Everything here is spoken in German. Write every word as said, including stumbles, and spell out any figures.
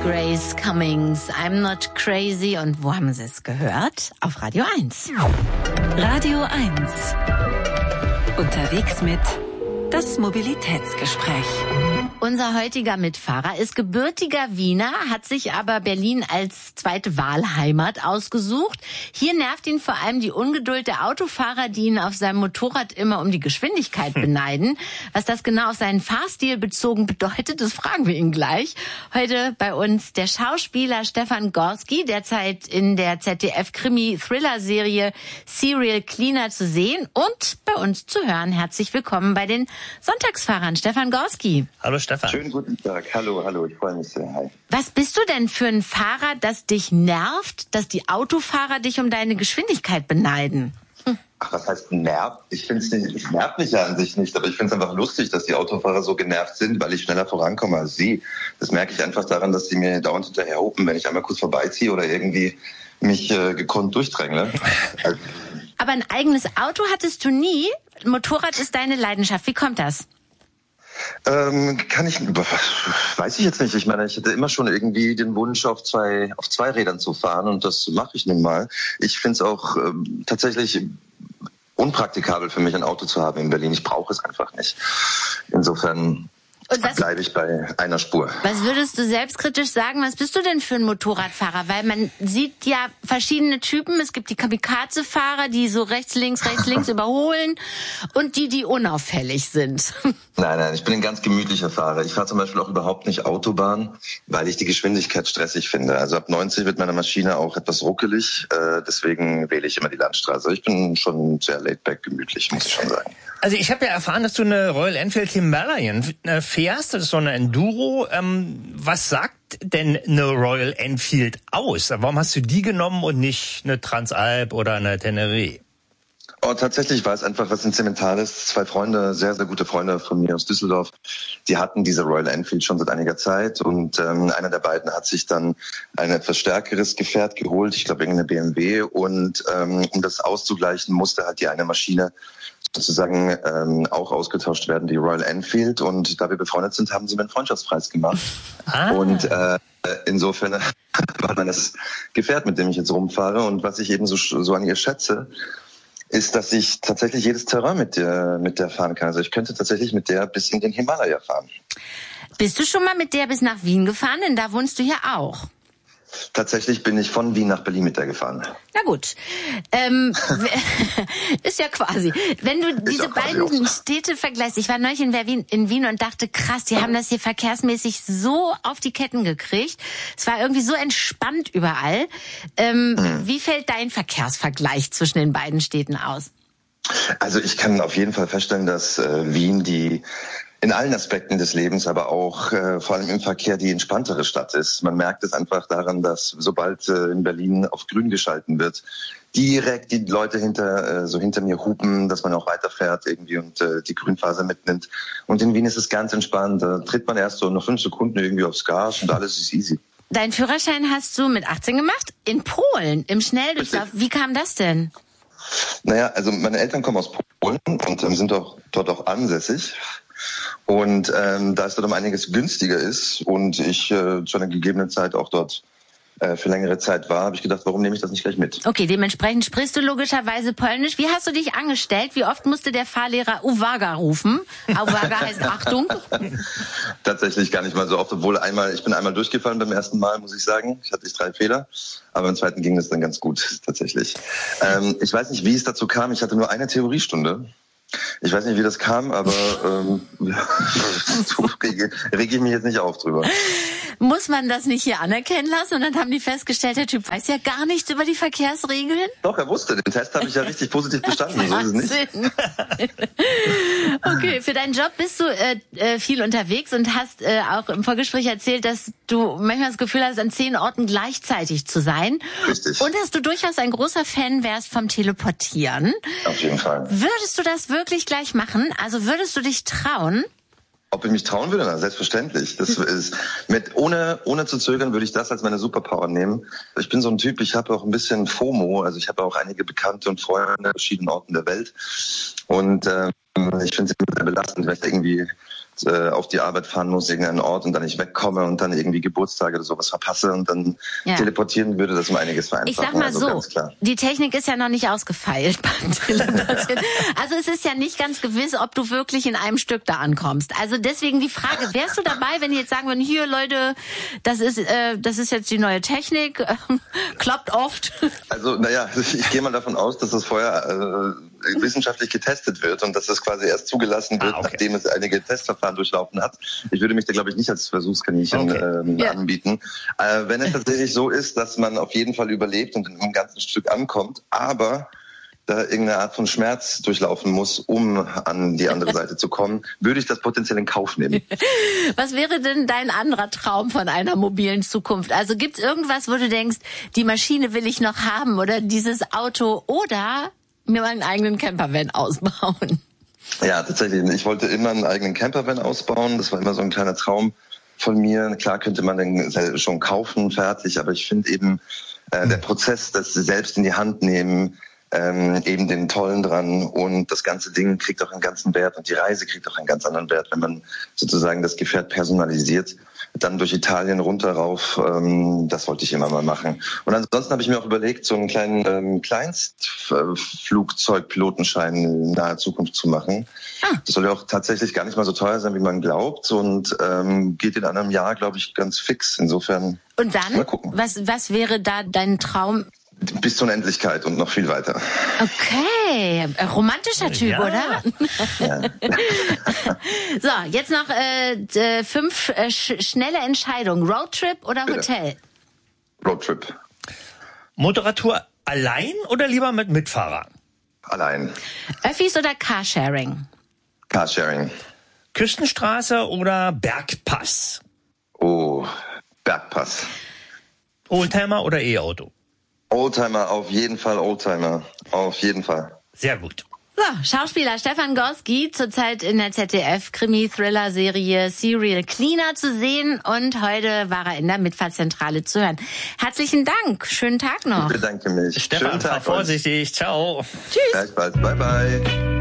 Grace Cummings, I'm Not Crazy. Und wo haben Sie es gehört? Auf Radio eins. Radio eins. Unterwegs mit das Mobilitätsgespräch. Unser heutiger Mitfahrer ist gebürtiger Wiener, hat sich aber Berlin als zweite Wahlheimat ausgesucht. Hier nervt ihn vor allem die Ungeduld der Autofahrer, die ihn auf seinem Motorrad immer um die Geschwindigkeit beneiden. Was das genau auf seinen Fahrstil bezogen bedeutet, das fragen wir ihn gleich. Heute bei uns der Schauspieler Stefan Gorski, derzeit in der Z D F-Krimi-Thriller-Serie Serial Cleaner zu sehen und bei uns zu hören. Herzlich willkommen bei den Sonntagsfahrern. Stefan Gorski. Hallo Stefan. Schönen guten Tag. Hallo, hallo. Ich freue mich sehr. Hi. Was bist du denn für ein Fahrer, das dich nervt, dass die Autofahrer dich um deine Geschwindigkeit beneiden? Hm. Ach, was heißt nervt? Ich finde es nicht, es nervt mich ja an sich nicht, aber ich finde es einfach lustig, dass die Autofahrer so genervt sind, weil ich schneller vorankomme als sie. Das merke ich einfach daran, dass sie mir dauernd hinterherhupen, wenn ich einmal kurz vorbeiziehe oder irgendwie mich äh, gekonnt durchdrängle. Also, aber ein eigenes Auto hattest du nie? Motorrad ist deine Leidenschaft. Wie kommt das? Ähm, kann ich, weiß ich jetzt nicht. Ich meine, ich hatte immer schon irgendwie den Wunsch, auf zwei, auf zwei Rädern zu fahren und das mache ich nun mal. Ich finde es auch ähm, tatsächlich unpraktikabel für mich, ein Auto zu haben in Berlin. Ich brauche es einfach nicht. Insofern bleibe ich bei einer Spur. Was würdest du selbstkritisch sagen? Was bist du denn für ein Motorradfahrer? Weil man sieht ja verschiedene Typen. Es gibt die Kamikaze-Fahrer, die so rechts, links, rechts, links überholen und die, die unauffällig sind. Nein, nein, ich bin ein ganz gemütlicher Fahrer. Ich fahre zum Beispiel auch überhaupt nicht Autobahn, weil ich die Geschwindigkeit stressig finde. Also ab neunzig wird meine Maschine auch etwas ruckelig. Äh, deswegen wähle ich immer die Landstraße. Ich bin schon sehr laid-back gemütlich, muss ich schon sagen. Also ich habe ja erfahren, dass du eine Royal Enfield Himalayan fährst. Das ist so eine Enduro. Ähm, was sagt denn eine Royal Enfield aus? Warum hast du die genommen und nicht eine Transalp oder eine Teneré? Oh, tatsächlich war es einfach was Sentimentales. Zwei Freunde, sehr, sehr gute Freunde von mir aus Düsseldorf, die hatten diese Royal Enfield schon seit einiger Zeit und ähm, einer der beiden hat sich dann ein etwas stärkeres Gefährt geholt, ich glaube irgendeine B M W und ähm, um das auszugleichen, musste halt die eine Maschine sozusagen ähm, auch ausgetauscht werden, die Royal Enfield, und da wir befreundet sind, haben sie mir einen Freundschaftspreis gemacht. Ah. Und äh, insofern war dann das Gefährt, mit dem ich jetzt rumfahre, und was ich eben so, so an ihr schätze, ist, dass ich tatsächlich jedes Terrain mit der, mit der fahren kann. Also ich könnte tatsächlich mit der bis in den Himalaya fahren. Bist du schon mal mit der bis nach Wien gefahren? Denn da wohnst du ja auch. Tatsächlich bin ich von Wien nach Berlin mit der gefahren. Na gut. Ähm, ist ja quasi. Wenn du diese beiden Städte vergleichst, ich war neulich in Wien, in Wien und dachte, krass, die haben das hier verkehrsmäßig so auf die Ketten gekriegt. Es war irgendwie so entspannt überall. Ähm, hm. Wie fällt dein Verkehrsvergleich zwischen den beiden Städten aus? Also ich kann auf jeden Fall feststellen, dass äh, Wien die in allen Aspekten des Lebens, aber auch äh, vor allem im Verkehr die entspanntere Stadt ist. Man merkt es einfach daran, dass sobald äh, in Berlin auf grün geschalten wird, direkt die Leute hinter äh, so hinter mir hupen, dass man auch weiterfährt irgendwie und äh, die Grünphase mitnimmt. Und in Wien ist es ganz entspannt. Da tritt man erst so noch fünf Sekunden irgendwie aufs Gas und alles ist easy. Dein Führerschein hast du mit achtzehn gemacht? In Polen, im Schnelldurchlauf. Wie kam das denn? Naja, also meine Eltern kommen aus Polen und ähm, sind auch dort auch ansässig. Und ähm, da es dort um einiges günstiger ist und ich äh, zu einer gegebenen Zeit auch dort äh, für längere Zeit war, habe ich gedacht, warum nehme ich das nicht gleich mit? Okay, dementsprechend sprichst du logischerweise Polnisch. Wie hast du dich angestellt? Wie oft musste der Fahrlehrer Uwaga rufen? Uwaga heißt Achtung. Tatsächlich gar nicht mal so oft, obwohl einmal, ich bin einmal durchgefallen beim ersten Mal, muss ich sagen. Ich hatte drei Fehler, aber im zweiten ging es dann ganz gut, tatsächlich. Ähm, ich weiß nicht, wie es dazu kam. Ich hatte nur eine Theoriestunde. Ich weiß nicht, wie das kam, aber ähm, rege, rege ich mich jetzt nicht auf drüber. Muss man das nicht hier anerkennen lassen? Und dann haben die festgestellt, der Typ weiß ja gar nichts über die Verkehrsregeln? Doch, er wusste. Den Test habe ich ja richtig positiv bestanden. So ist es nicht. Okay, für deinen Job bist du äh, viel unterwegs und hast äh, auch im Vorgespräch erzählt, dass du manchmal das Gefühl hast, an zehn Orten gleichzeitig zu sein. Richtig. Und dass du durchaus ein großer Fan wärst vom Teleportieren. Auf jeden Fall. Würdest du das wirklich gleich machen? Also würdest du dich trauen? Ob ich mich trauen würde? Na, selbstverständlich. Das ist mit ohne ohne zu zögern würde ich das als meine Superpower nehmen. Ich bin so ein Typ, ich habe auch ein bisschen FOMO, also ich habe auch einige Bekannte und Freunde an verschiedenen Orten der Welt und äh, ich finde es immer sehr belastend, wenn ich irgendwie äh, auf die Arbeit fahren muss, irgendeinen Ort und dann nicht wegkomme und dann irgendwie Geburtstage oder sowas verpasse und dann ja. teleportieren würde, das um einiges vereinfachen. Ich sag mal also so, ganz klar. Die Technik ist ja noch nicht ausgefeilt beim Teleportieren. Also es ist ja nicht ganz gewiss, ob du wirklich in einem Stück da ankommst. Also deswegen die Frage, wärst du dabei, wenn die jetzt sagen würden, hier Leute, das ist äh, das ist jetzt die neue Technik, äh, klappt oft. Also naja, ich gehe mal davon aus, dass das vorher äh, wissenschaftlich getestet wird und dass das quasi erst zugelassen wird, ah, okay. nachdem es einige Testverfahren durchlaufen hat. Ich würde mich da, glaube ich, nicht als Versuchskaninchen okay. ähm, ja. anbieten. Äh, wenn es tatsächlich so ist, dass man auf jeden Fall überlebt und in einem ganzen Stück ankommt, aber da irgendeine Art von Schmerz durchlaufen muss, um an die andere Seite zu kommen, würde ich das potenziell in Kauf nehmen. Was wäre denn dein anderer Traum von einer mobilen Zukunft? Also gibt es irgendwas, wo du denkst, die Maschine will ich noch haben oder dieses Auto oder mir meinen eigenen Campervan ausbauen? Ja, tatsächlich. Ich wollte immer einen eigenen Campervan ausbauen. Das war immer so ein kleiner Traum von mir. Klar könnte man den schon kaufen, fertig, aber ich finde eben äh, der Prozess, das selbst in die Hand nehmen, Ähm, eben den Tollen dran und das ganze Ding kriegt auch einen ganzen Wert und die Reise kriegt auch einen ganz anderen Wert, wenn man sozusagen das Gefährt personalisiert, dann durch Italien runter rauf, ähm, das wollte ich immer mal machen. Und ansonsten habe ich mir auch überlegt, so einen kleinen ähm, Kleinstflugzeugpilotenschein in naher Zukunft zu machen. Ah. Das soll ja auch tatsächlich gar nicht mal so teuer sein, wie man glaubt und ähm, geht in einem Jahr, glaube ich, ganz fix. Insofern und dann, mal gucken. Was, was wäre da dein Traum? Bis zur Unendlichkeit und noch viel weiter. Okay, romantischer Typ, ja. oder? Ja. So, jetzt noch äh, fünf äh, sch- schnelle Entscheidungen. Roadtrip oder Bitte. Hotel? Roadtrip. Moderator allein oder lieber mit Mitfahrer? Allein. Öffis oder Carsharing? Carsharing. Küstenstraße oder Bergpass? Oh, Bergpass. Oldtimer oder E-Auto? Oldtimer, auf jeden Fall Oldtimer. Auf jeden Fall. Sehr gut. So, Schauspieler Stefan Gorski, zurzeit in der Z D F-Krimi-Thriller-Serie Serial Cleaner zu sehen und heute war er in der Mitfahrzentrale zu hören. Herzlichen Dank, schönen Tag noch. Ich bedanke mich. Stefan, Schönen Tag fahr vorsichtig, ciao. Tschüss. Gleichfalls, bye bye.